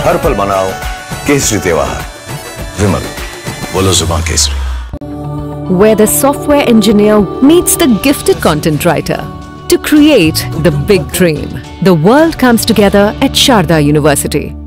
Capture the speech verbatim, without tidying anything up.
हर पल मनाओ केसरी त्योहार। विमल, बोलो जुबान Kesari. Where the software engineer meets the gifted content writer to create the big dream. The world comes together at Sharda University.